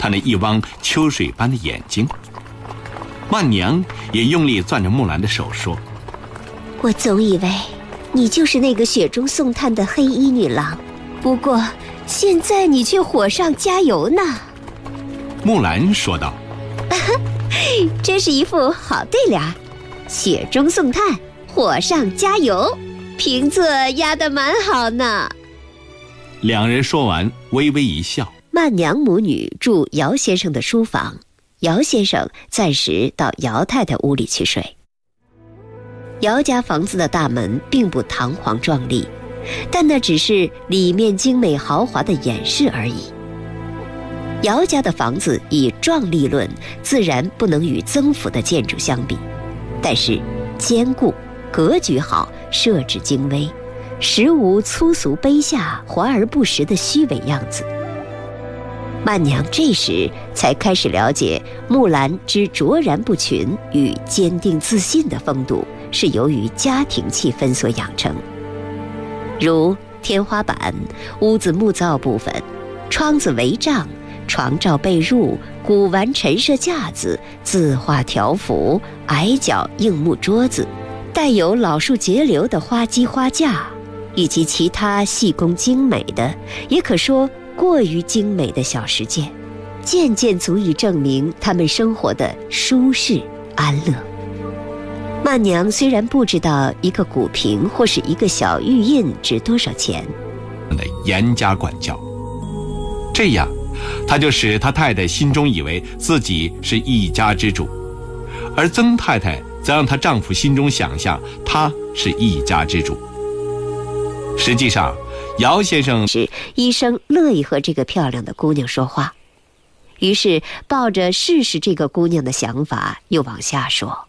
他那一汪秋水般的眼睛。万娘也用力攥着木兰的手说： 我总以为你就是那个雪中送炭的黑衣女郎，不过现在你却火上加油呢。 木兰说道： 这是一副好对联，雪中送炭，火上加油，平仄押得蛮好呢。 两人说完微微一笑。 曼娘母女住姚先生的书房，姚先生暂时到姚太太屋里去睡。姚家房子的大门并不堂皇壮丽，但那只是里面精美豪华的掩饰而已。姚家的房子以壮丽论，自然不能与曾府的建筑相比，但是坚固、格局好、设置精微，实无粗俗卑下、华而不实的虚伪样子。曼娘这时才开始了解木兰之卓然不群与坚定自信的风度是由于家庭气氛所养成，如天花板、屋子木造部分、窗子帷帐、床罩被褥、古玩陈设架子、字画条幅、矮脚硬木桌子，带有老树节流的花机花架，以及其他细工精美的，也可说过于精美的小饰件，渐渐足以证明他们生活的舒适安乐。曼娘虽然不知道一个古瓶或是一个小玉印值多少钱， 严加管教，这样他就使他太太心中以为自己是一家之主，而曾太太则让她丈夫心中想象她是一家之主。实际上姚先生是医生乐意和这个漂亮的姑娘说话，于是抱着试试这个姑娘的想法，又往下说：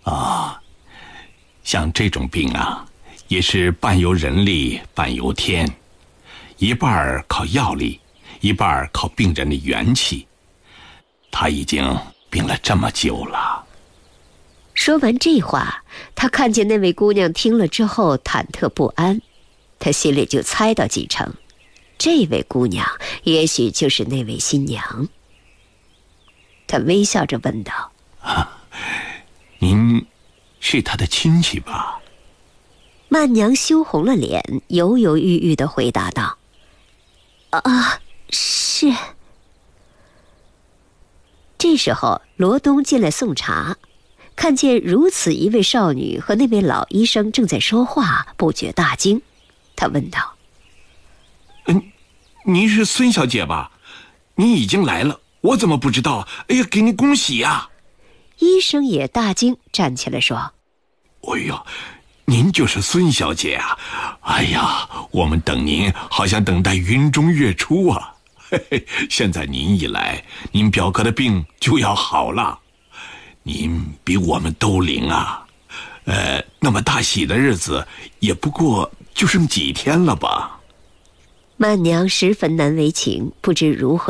像这种病啊，也是半由人力半由天，一半靠药力，一半靠病人的元气。他已经病了这么久了。 说完这话，他看见那位姑娘听了之后忐忑不安，他心里就猜到几成，这位姑娘也许就是那位新娘。他微笑着问道： 您是他的亲戚吧？ 曼娘羞红了脸，犹犹豫豫地回答道：是。这时候罗东进来送茶，看见如此一位少女和那位老医生正在说话，不觉大惊。他问道： 您是孙小姐吧？您已经来了，我怎么不知道？哎呀，给您恭喜呀！ 医生也大惊，站起来说： 哎呀，您就是孙小姐啊！哎呀，我们等您好像等待云中月出啊！嘿嘿，现在您一来，您表哥的病就要好了，您比我们都灵啊！那么大喜的日子也不过就剩几天了吧？ 曼娘十分难为情，不知如何